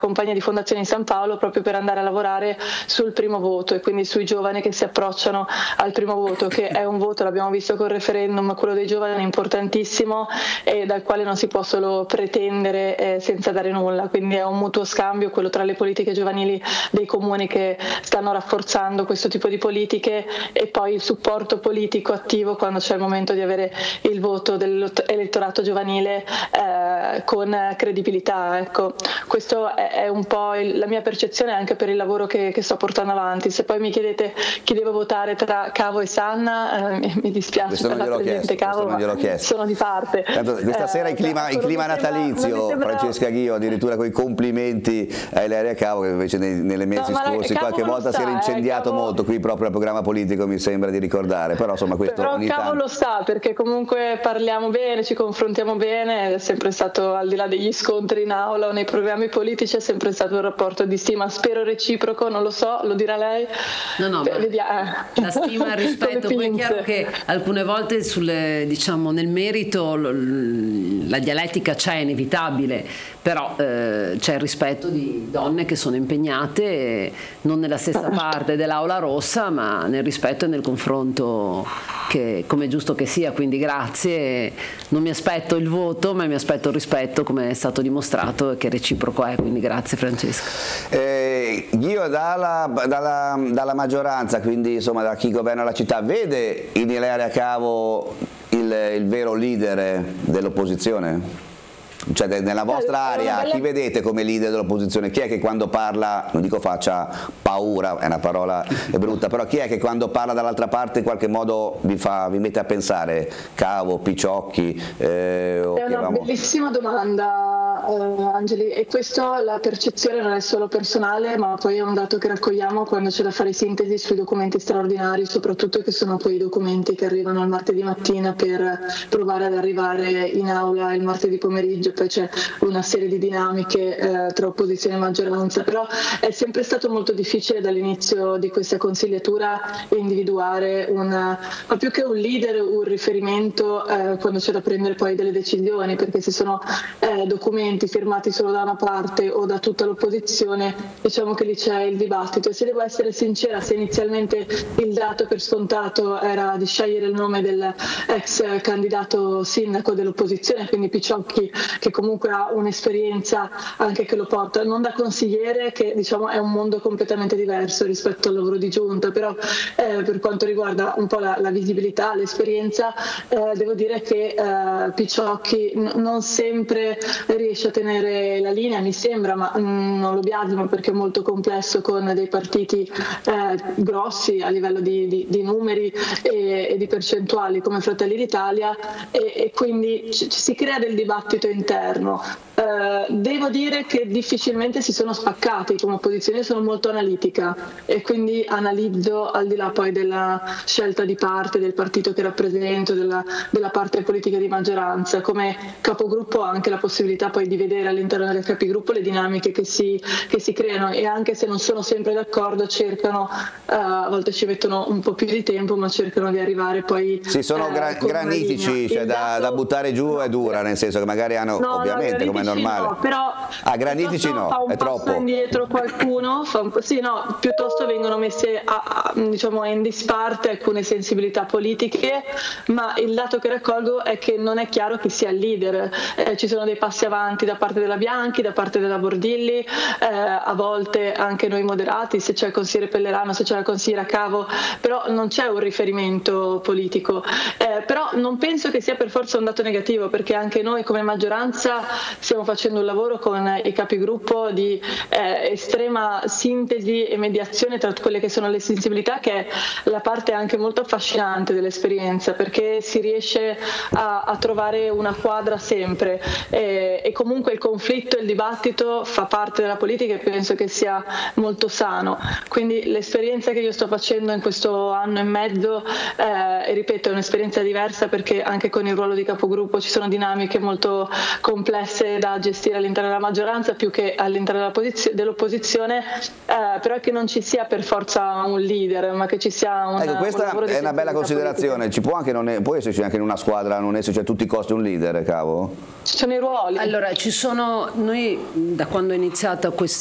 compagnia di Fondazione di San Paolo proprio per andare a lavorare sul primo voto e quindi sui giovani che si approcciano al primo voto, che è un voto, l'abbiamo visto col referendum, quello dei giovani è importantissimo e dal quale non si può solo pretendere senza dare nulla, quindi è un mutuo scambio quello tra le politiche giovanili dei comuni che stanno rafforzando questo tipo di politiche e poi il supporto politico attivo quando c'è il momento di avere il voto dell'elettorato giovanile con credibilità. Ecco, questo è un po' la mia percezione anche per il lavoro che sto portando avanti. Se poi mi chiedete chi devo votare tra Cavo e Sanna, mi dispiace per la Presidente Cavo, ma sono di parte. Tanto, questa sera il clima natalizio, Francesca Ghio, addirittura con i complimenti a Ilaria Cavo, che invece nei mesi scorsi qualche volta si era incendiato molto qui proprio al programma politico, mi sembra di ricordare, però insomma questo ogni Cavo lo sa, perché comunque parliamo bene, ci confrontiamo bene, è sempre stato, al di là degli scontri in aula o nei programmi politici, è sempre stato un rapporto di stima, spero reciproco, non lo so, lo dirà lei. No, la stima e il rispetto, poi è chiaro che alcune volte diciamo, nel merito la dialettica c'è, inevitabile, però c'è il rispetto di donne che sono impegnate non nella stessa parte dell'aula rossa, ma nel rispetto e nel confronto, che come è giusto che sia, quindi grazie. Non mi aspetto il voto, ma mi aspetto il rispetto, come è stato dimostrato, e che reciproco è, quindi grazie Francesca. Ghio, dalla maggioranza, quindi insomma da chi governa la città, vede in Ilaria Cavo il vero leader dell'opposizione? Cioè nella vostra area chi vedete come leader dell'opposizione? Chi è che quando parla, non dico faccia paura, è una parola brutta, però chi è che quando parla dall'altra parte in qualche modo vi mette a pensare? Cavo, Picciocchi? È una bellissima domanda, Angeli, e questo, la percezione non è solo personale, ma poi è un dato che raccogliamo quando c'è da fare sintesi sui documenti straordinari, soprattutto che sono poi i documenti che arrivano il martedì mattina per provare ad arrivare in aula il martedì pomeriggio. Poi c'è una serie di dinamiche tra opposizione e maggioranza, però è sempre stato molto difficile dall'inizio di questa consigliatura individuare ma più che un leader, un riferimento quando c'è da prendere poi delle decisioni, perché se sono documenti firmati solo da una parte o da tutta l'opposizione, diciamo che lì c'è il dibattito. E se devo essere sincera, se inizialmente il dato per scontato era di scegliere il nome dell'ex candidato sindaco dell'opposizione, quindi Picciocchi, che comunque ha un'esperienza anche che lo porta, non da consigliere, che diciamo è un mondo completamente diverso rispetto al lavoro di giunta, però per quanto riguarda un po' la visibilità, l'esperienza, devo dire che Picciocchi non sempre riesce a tenere la linea, mi sembra, ma non lo biasimo perché è molto complesso, con dei partiti grossi a livello di numeri e di percentuali come Fratelli d'Italia, e quindi si crea del dibattito interno. Devo dire che difficilmente si sono spaccati come opposizione, sono molto analitica e quindi analizzo, al di là poi della scelta di parte, del partito che rappresento, della parte politica di maggioranza. Come capogruppo ho anche la possibilità poi di vedere all'interno del capigruppo le dinamiche che si creano, e anche se non sono sempre d'accordo cercano, a volte ci mettono un po' più di tempo, ma cercano di arrivare poi sono granitici, cioè da buttare giù è dura, nel senso che magari hanno, ovviamente, come è normale. No, però granitici no, è troppo. Fa indietro qualcuno, piuttosto vengono messe diciamo in disparte alcune sensibilità politiche, ma il dato che raccolgo è che non è chiaro chi sia il leader. Ci sono dei passi avanti da parte della Bianchi, da parte della Bordilli, a volte anche noi moderati, se c'è il consigliere Pellerano, se c'è la consigliera Cavo, però non c'è un riferimento politico. Però non penso che sia per forza un dato negativo, perché anche noi come maggioranza stiamo facendo un lavoro con i capigruppo di estrema sintesi e mediazione tra quelle che sono le sensibilità, che è la parte anche molto affascinante dell'esperienza, perché si riesce a trovare una quadra sempre, e comunque il conflitto e il dibattito fa parte della politica e penso che sia molto sano. Quindi l'esperienza che io sto facendo in questo anno e mezzo, e ripeto, è un'esperienza diversa perché anche con il ruolo di capogruppo ci sono dinamiche molto complesse da gestire all'interno della maggioranza più che all'interno dell'opposizione, però è che non ci sia per forza un leader, ma che ci sia un questa un è una bella considerazione politica. Ci può esserci anche in una squadra, non esserci a tutti i costi un leader, Cavo? Ci sono i ruoli. Allora, Allora, noi da quando è iniziata